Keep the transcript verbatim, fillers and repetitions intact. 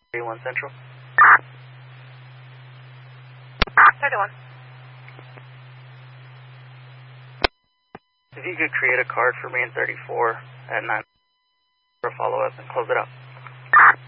thirty-one Central. thirty-one. If you could create a card for me in thirty-four at nine for a follow-up and close it up.